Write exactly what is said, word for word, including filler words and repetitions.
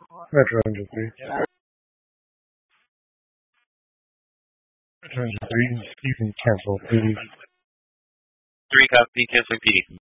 Metro Ninja three. Metro Ninja three, you can cancel, please. Three copy, cancel P D.